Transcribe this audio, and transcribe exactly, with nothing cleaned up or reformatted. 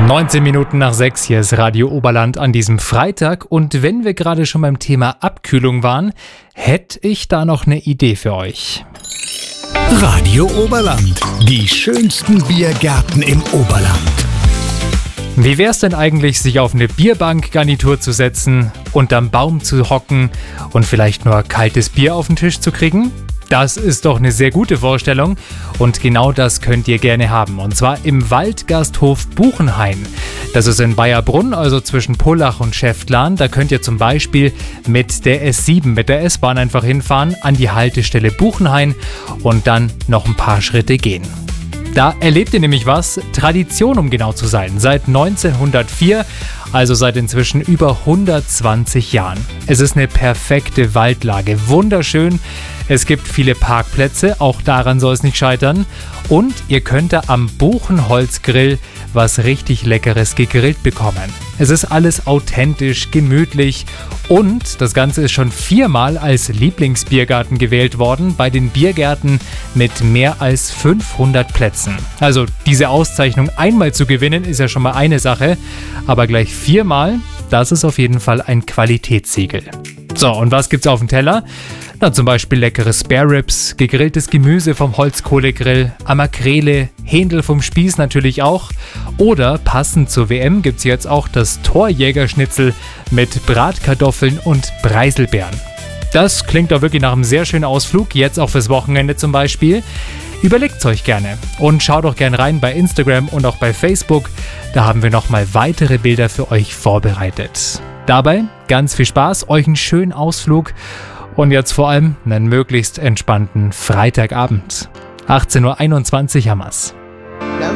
neunzehn Minuten nach sechs, hier ist Radio Oberland an diesem Freitag. Und wenn wir gerade schon beim Thema Abkühlung waren, hätte ich da noch eine Idee für euch. Radio Oberland, die schönsten Biergärten im Oberland. Wie wär's denn eigentlich, sich auf eine Bierbankgarnitur zu setzen, unterm Baum zu hocken und vielleicht nur kaltes Bier auf den Tisch zu kriegen? Das ist doch eine sehr gute Vorstellung und genau das könnt ihr gerne haben. Und zwar im Waldgasthof Buchenhain. Das ist in Bayerbrunn, also zwischen Pullach und Schäftlarn. Da könnt ihr zum Beispiel mit der S sieben, mit der S-Bahn einfach hinfahren an die Haltestelle Buchenhain und dann noch ein paar Schritte gehen. Da erlebt ihr nämlich was, Tradition um genau zu sein, seit neunzehnhundertvier, also seit inzwischen über hundertzwanzig Jahren. Es ist eine perfekte Waldlage, wunderschön, es gibt viele Parkplätze, auch daran soll es nicht scheitern und ihr könnt da am Buchenholzgrill was richtig Leckeres gegrillt bekommen. Es ist alles authentisch, gemütlich und das Ganze ist schon viermal als Lieblingsbiergarten gewählt worden bei den Biergärten mit mehr als fünfhundert Plätzen. Also diese Auszeichnung einmal zu gewinnen ist ja schon mal eine Sache, aber gleich viermal, das ist auf jeden Fall ein Qualitätssiegel. So, und was gibt's auf dem Teller? Na, zum Beispiel leckere Spare Ribs, gegrilltes Gemüse vom Holzkohlegrill, Makrele, Händel vom Spieß natürlich auch. Oder passend zur W M gibt's jetzt auch das Torjägerschnitzel mit Bratkartoffeln und Preiselbeeren. Das klingt doch wirklich nach einem sehr schönen Ausflug, jetzt auch fürs Wochenende zum Beispiel. Überlegt's euch gerne und schaut doch gerne rein bei Instagram und auch bei Facebook. Da haben wir nochmal weitere Bilder für euch vorbereitet. Dabei ganz viel Spaß, euch einen schönen Ausflug und jetzt vor allem einen möglichst entspannten Freitagabend. achtzehn Uhr einundzwanzig haben wir's.